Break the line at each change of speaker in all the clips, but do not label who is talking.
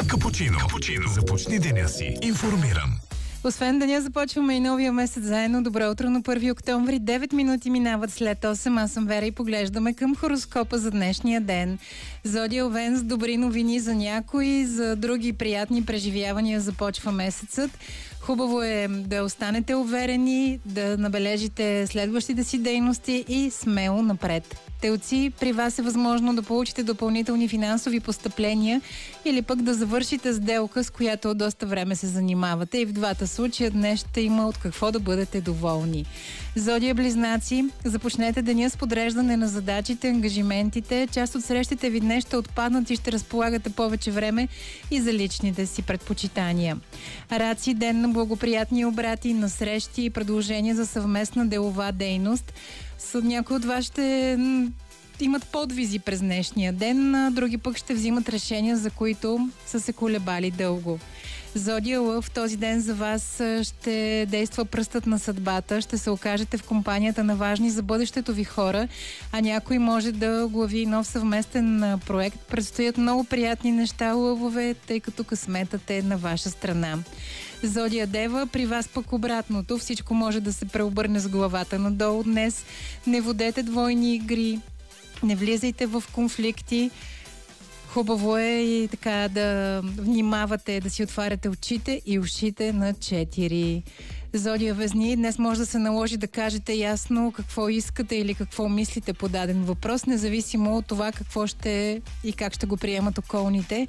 Капучино. Започни деня си информиран.
Освен деня, започваме и новия месец заедно. Добро утро на 1 октомври. 9 минути минават след 8. Аз съм Вера и поглеждаме към хороскопа за днешния ден. Зодия Овен с добри новини за някои, за други приятни преживявания започва месецът. Хубаво е да останете уверени, да набележите следващите си дейности и смело напред. Телци, при вас е възможно да получите допълнителни финансови постъпления или пък да завършите сделка, с която доста време се занимавате. И в двата случая днес ще има от какво да бъдете доволни. Зодия Близнаци, започнете деня с подреждане на задачите, ангажиментите. Част от срещите ви днес ще отпаднат и ще разполагате повече време и за личните си предпочитания. Раци, ден на благоприятни обрати, на срещи и предложения за съвместна делова дейност. Някои от вас ще имат подвизи през днешния ден, а други пък ще взимат решения, за които са се колебали дълго. Зодия Лъв, този ден за вас ще действа пръстът на съдбата, ще се окажете в компанията на важни за бъдещето ви хора, а някой може да глави нов съвместен проект. Предстоят много приятни неща, лъвове, тъй като късметът е на ваша страна. Зодия Дева, при вас пък обратното, всичко може да се преобърне с главата надолу днес. Не водете двойни игри, не влизайте в конфликти. Хубаво е и така да внимавате, да си отваряте очите и ушите на 4. Зодия Везни, днес може да се наложи да кажете ясно какво искате или какво мислите по даден въпрос, независимо от това какво ще и как ще го приемат околните.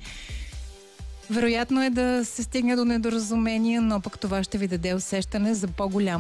Вероятно е да се стигне до недоразумение, но пък това ще ви даде усещане за по-голямо